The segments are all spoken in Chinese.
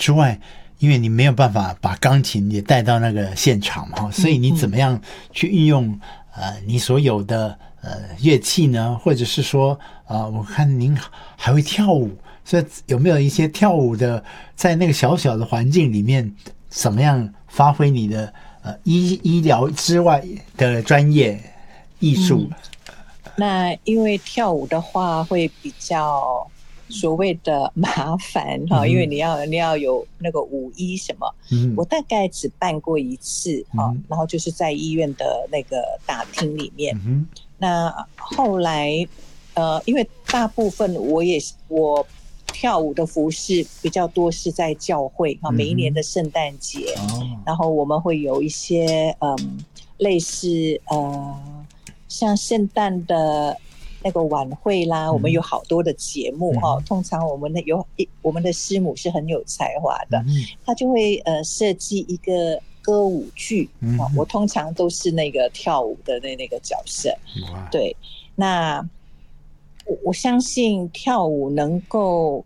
之外，因为你没有办法把钢琴也带到那个现场嘛，所以你怎么样去运用你所有的乐器呢？或者是说我看您还会跳舞，所以有没有一些跳舞的在那个小小的环境里面，怎么样发挥你的医疗之外的专业艺术？ 那因为跳舞的话会比较所谓的麻烦哈，因为你要有那个舞衣什么，我大概只办过一次哈，然后就是在医院的那个大厅里面。那后来因为大部分我跳舞的服饰比较多是在教会哈，每一年的圣诞节，然后我们会有一些类似像圣诞的那个晚会啦，我们有好多的节目哈。通常我们的师母是很有才华的，她就会设计一个歌舞剧，我通常都是那个跳舞的那个角色。对，那我相信跳舞能够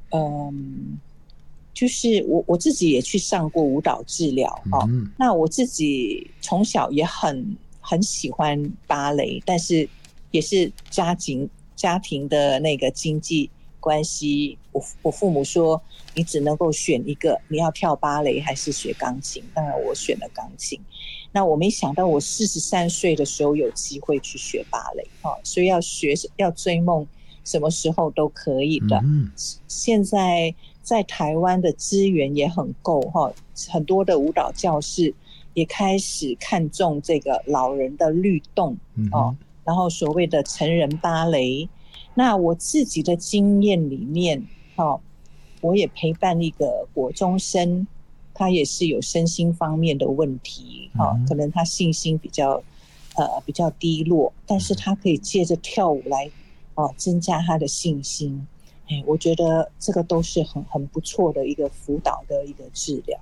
就是我自己也去上过舞蹈治疗那我自己从小也很喜欢芭蕾，但是也是家庭的那个经济关系，我父母说你只能够选一个，你要跳芭蕾还是学钢琴？当然我选了钢琴。那我没想到我43岁的时候有机会去学芭蕾所以要追梦，什么时候都可以的。现在在台湾的资源也很够很多的舞蹈教室也开始看重这个老人的律动然后所谓的成人芭蕾。那我自己的经验里面我也陪伴一个国中生，他也是有身心方面的问题可能他信心比较低落，但是他可以借着跳舞来增加他的信心。我觉得这个都是很不错的一个辅导的一个治疗。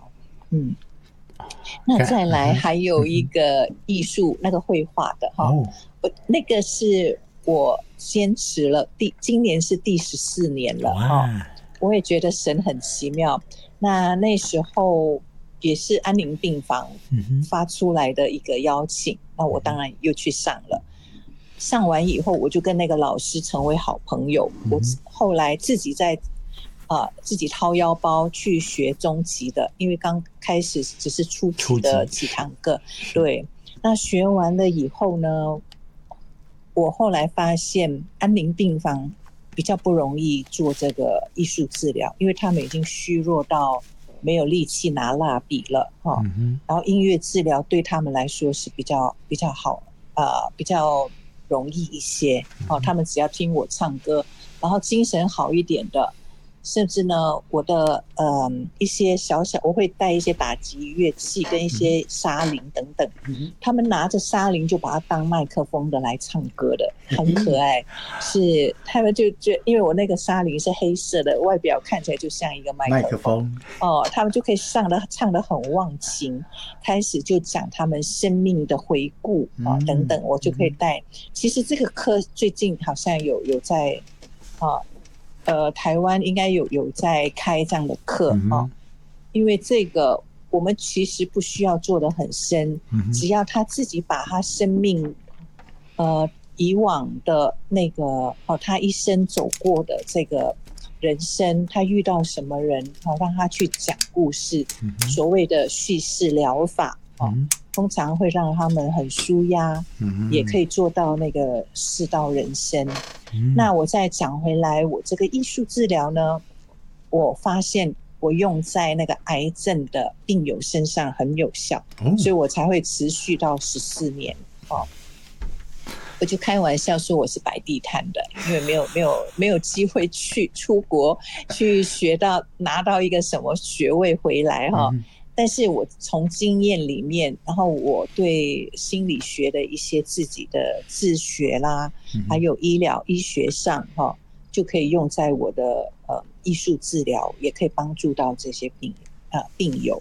那再来还有一个艺术，那个绘画的那个是我坚持了今年是第14年了我也觉得神很奇妙。那时候也是安宁病房发出来的一个邀请，那我当然又去上了。上完以后我就跟那个老师成为好朋友，我后来自己掏腰包去学中级的，因为刚开始只是初级的几堂课。对，那学完了以后呢，我后来发现安宁病房比较不容易做这个艺术治疗，因为他们已经虚弱到没有力气拿蜡笔了然后音乐治疗对他们来说是比较好比较容易一些他们只要听我唱歌，然后精神好一点的，甚至呢我的一些我会带一些打击乐器跟一些沙铃等等他们拿着沙铃就把它当麦克风的来唱歌的，很可爱是他们就因为我那个沙铃是黑色的，外表看起来就像一个麦克风他们就可以唱得很忘情，开始就讲他们生命的回顾等等，我就可以带。其实这个课最近好像有在台湾应该有在开这样的课因为这个我们其实不需要做得很深只要他自己把他生命以往的那个他一生走过的这个人生，他遇到什么人让他去讲故事所谓的叙事疗法通常会让他们很抒压也可以做到那个世道人生那我再讲回来，我这个艺术治疗呢，我发现我用在那个癌症的病友身上很有效所以我才会持续到14年我就开玩笑说我是摆地摊的，因为没有机会去出国去拿到一个什么学位回来但是我从经验里面，然后我对心理学的一些自己的自学啦还有医学上就可以用在我的艺术治疗，也可以帮助到这些病友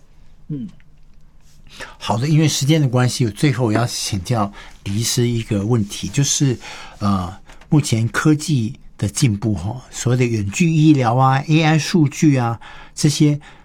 好的，因为时间的关系，我最后要请教李医师一个问题，就是目前科技的进步所谓的远距医疗啊 AI 数据啊这些